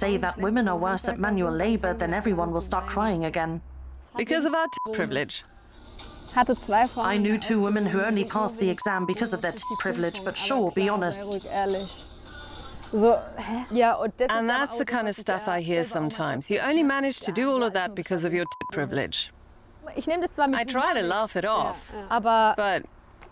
say that women are worse at manual labor, then everyone will start crying again. Because of our privilege. I knew 2 women who only passed the exam because of their privilege, but sure, be honest. And that's the kind of stuff I hear sometimes. You only manage to do all of that because of your privilege. I try to laugh it off, but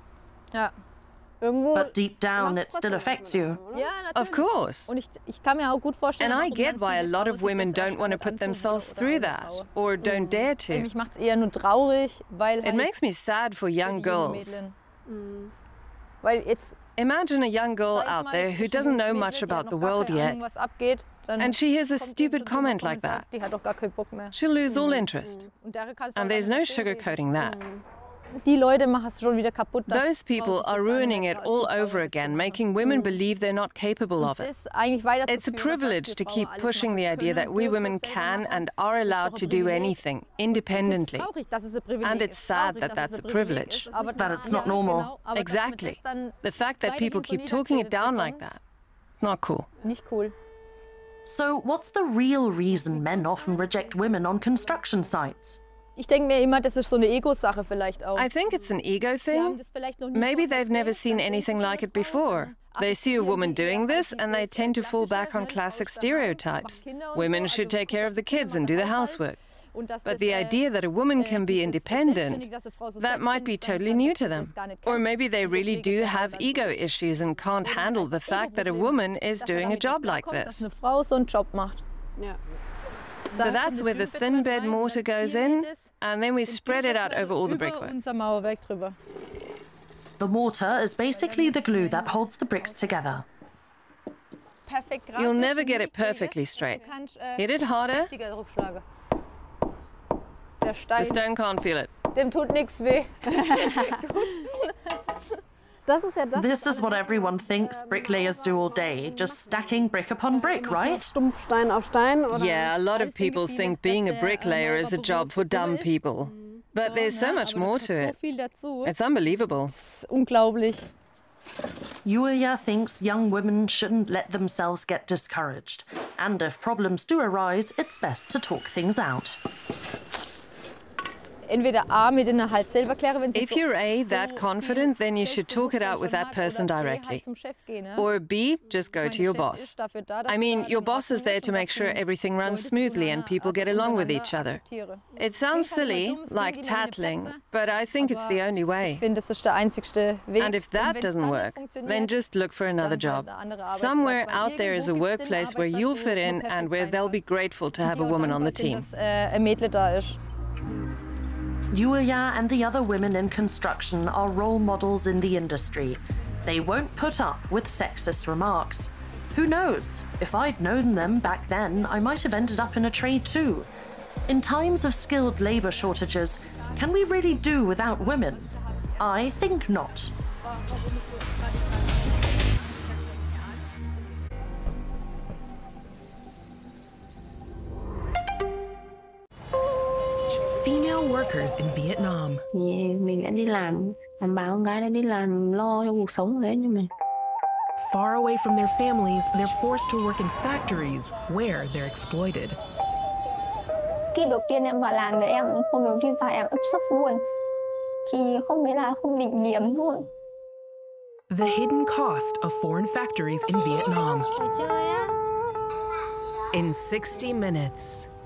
deep down, it still affects you. of course. And I get why a lot of women don't want to put themselves through that, or don't dare to. It makes me sad for young girls. Imagine a young girl out there who doesn't know much about the world yet, and she hears a stupid comment like that. She'll lose all interest. And there's no sugarcoating that. Those people are ruining it all over again, making women believe they're not capable of it. It's a privilege to keep pushing the idea that we women can and are allowed to do anything, independently. And it's sad that that's a privilege. That it's not normal. Exactly. The fact that people keep talking it down like that, it's not cool. So what's the real reason men often reject women on construction sites? I think it's an ego thing. Maybe they've never seen anything like it before. They see a woman doing this and they tend to fall back on classic stereotypes. Women should take care of the kids and do the housework. But the idea that a woman can be independent, that might be totally new to them. Or maybe they really do have ego issues and can't handle the fact that a woman is doing a job like this. So that's where the thin bed mortar goes in, and then we spread it out over all the brickwork. The mortar is basically the glue that holds the bricks together. You'll never get it perfectly straight. Hit it harder. The stone can't feel it. This is what everyone thinks bricklayers do all day, just stacking brick upon brick, right? Yeah, a lot of people think being a bricklayer is a job for dumb people. But there's so much more to it. It's unbelievable. Julia thinks young women shouldn't let themselves get discouraged. And if problems do arise, it's best to talk things out. If you're A, that confident, then you should talk it out with that person directly. Or B, just go to your boss. I mean, your boss is there to make sure everything runs smoothly and people get along with each other. It sounds silly, like tattling, but I think it's the only way. And if that doesn't work, then just look for another job. Somewhere out there is a workplace where you'll fit in and where they'll be grateful to have a woman on the team. Julia and the other women in construction are role models in the industry. They won't put up with sexist remarks. Who knows? If I'd known them back then, I might have ended up in a trade too. In times of skilled labor shortages, can we really do without women? I think not. Female workers in Vietnam. Mình đã đi làm bà con gái đã đi làm lo cho cuộc sống rồi nhưng mà. Far away from their families, they're forced to work in factories where they're exploited. Khi đầu tiên em vào làm thì hôm đầu tiên vào em ấp sấp luôn. Thì hôm đấy là không định điểm luôn. The hidden cost of foreign factories in Vietnam. In 60 minutes,